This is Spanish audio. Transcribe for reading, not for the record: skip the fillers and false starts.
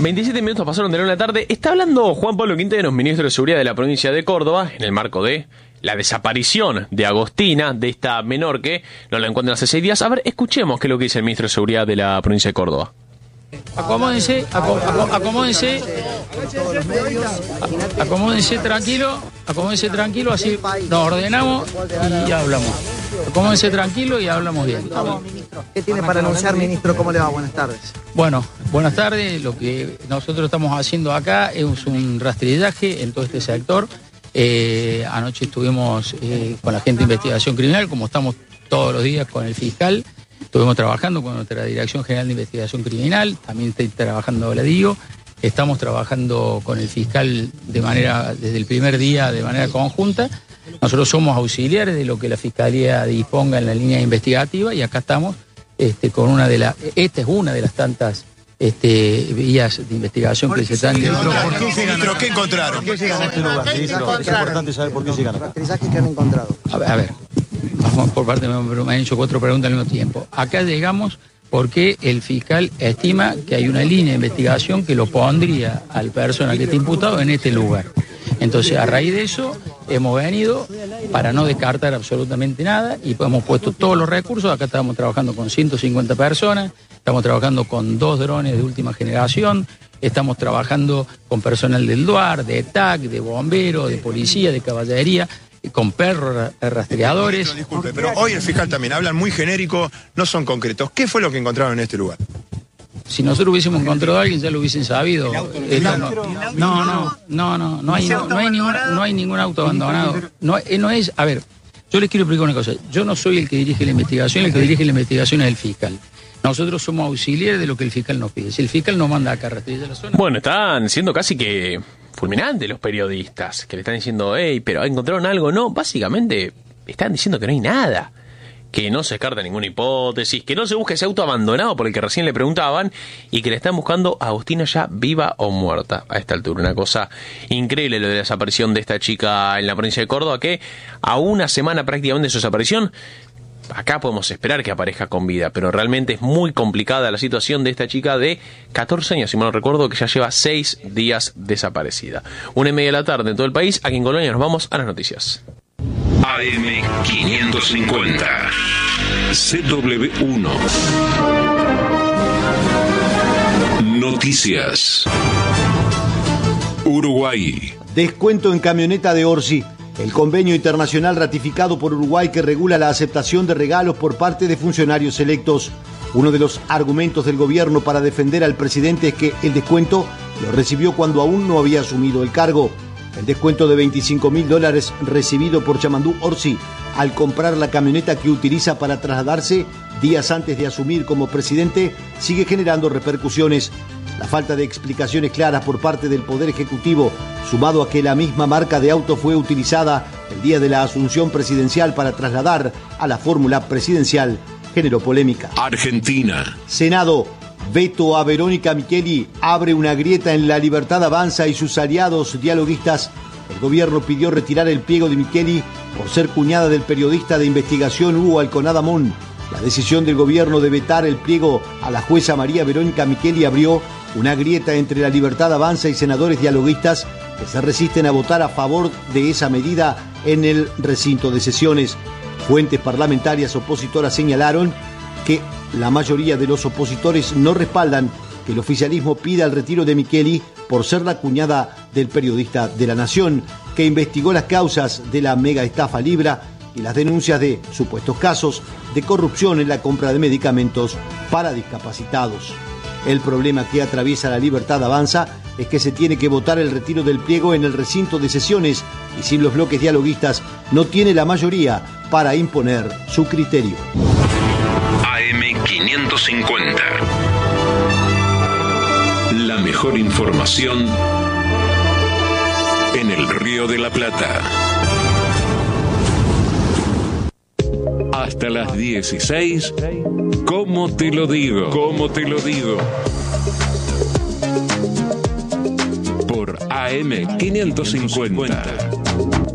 27 minutos pasaron de la 1 de la tarde. Está hablando Juan Pablo Quinteros, ministro de Seguridad de la provincia de Córdoba, en el marco de la desaparición de Agostina, de esta menor que no la encuentran hace 6 días. A ver, escuchemos qué es lo que dice el ministro de Seguridad de la provincia de Córdoba. Acomódense tranquilo, así nos ordenamos y hablamos. Acomódense tranquilo y hablamos bien. Vamos, ministro. ¿Qué tiene para anunciar, ministro? ¿Cómo le va? Buenas tardes. Bueno, buenas tardes. Lo que nosotros estamos haciendo acá es un rastrillaje en todo este sector. Anoche estuvimos con la gente de investigación criminal, como estamos todos los días con el fiscal. Estuvimos trabajando con nuestra Dirección General de Investigación Criminal, también estoy trabajando, la digo. Estamos trabajando con el fiscal desde el primer día de manera conjunta. Nosotros somos auxiliares de lo que la Fiscalía disponga en la línea investigativa y acá estamos con esta es una de las tantas vías de investigación que se están... ¿Pero qué encontraron? ¿Por qué llegan a este lugar? Es importante saber por qué llegan acá. ¿Aterrizajes que han encontrado? A ver, vamos por parte, me han hecho 4 preguntas al mismo tiempo. Acá llegamos porque el fiscal estima que hay una línea de investigación que lo pondría al personal que está imputado en este lugar. Entonces, a raíz de eso, hemos venido para no descartar absolutamente nada y hemos puesto todos los recursos. Acá estamos trabajando con 150 personas, estamos trabajando con 2 drones de última generación, estamos trabajando con personal del DUAR, de TAC, de bomberos, de policía, de caballería, con perros rastreadores. Disculpe, pero hoy el fiscal también hablan muy genérico, no son concretos. ¿Qué fue lo que encontraron en este lugar? Si nosotros hubiésemos encontrado a alguien, ya lo hubiesen sabido. No hay ningún auto abandonado. No es, a ver, yo les quiero explicar una cosa. Yo no soy el que dirige la investigación, el que dirige la investigación es el fiscal. Nosotros somos auxiliares de lo que el fiscal nos pide. Si el fiscal nos manda acá a rastrear la zona... Bueno, están siendo casi que fulminantes los periodistas, que le están diciendo, pero ¿encontraron algo? No, básicamente están diciendo que no hay nada, que no se descarta ninguna hipótesis, que no se busca ese auto abandonado por el que recién le preguntaban y que le están buscando a Agostina ya viva o muerta a esta altura. Una cosa increíble lo de la desaparición de esta chica en la provincia de Córdoba, que a una semana prácticamente de su desaparición, acá podemos esperar que aparezca con vida, pero realmente es muy complicada la situación de esta chica de 14 años, si mal no recuerdo, que ya lleva 6 días desaparecida. 1:30 de la tarde en todo el país. Aquí en Colonia nos vamos a las noticias. AM550 CW1 Noticias. Uruguay. Descuento en camioneta de Orsi. El convenio internacional ratificado por Uruguay que regula la aceptación de regalos por parte de funcionarios electos. Uno de los argumentos del gobierno para defender al presidente es que el descuento lo recibió cuando aún no había asumido el cargo. El descuento de $25.000 recibido por Chamandú Orsi al comprar la camioneta que utiliza para trasladarse días antes de asumir como presidente sigue generando repercusiones. La falta de explicaciones claras por parte del Poder Ejecutivo, sumado a que la misma marca de auto fue utilizada el día de la asunción presidencial para trasladar a la fórmula presidencial, generó polémica. Argentina. Senado. Veto a Verónica Micheli abre una grieta en La Libertad Avanza y sus aliados dialoguistas. El gobierno pidió retirar el pliego de Micheli por ser cuñada del periodista de investigación Hugo Alconada Mon. La decisión del gobierno de vetar el pliego a la jueza María Verónica Micheli abrió una grieta entre La Libertad Avanza y senadores dialoguistas que se resisten a votar a favor de esa medida en el recinto de sesiones. Fuentes parlamentarias opositoras señalaron que la mayoría de los opositores no respaldan que el oficialismo pida el retiro de Micheli por ser la cuñada del periodista de La Nación, que investigó las causas de la mega estafa Libra y las denuncias de supuestos casos de corrupción en la compra de medicamentos para discapacitados. El problema que atraviesa La Libertad Avanza es que se tiene que votar el retiro del pliego en el recinto de sesiones y sin los bloques dialoguistas no tiene la mayoría para imponer su criterio. AM550. La mejor información en el Río de la Plata. Hasta las 16. ¿Cómo te lo digo? ¿Cómo te lo digo? Por AM550.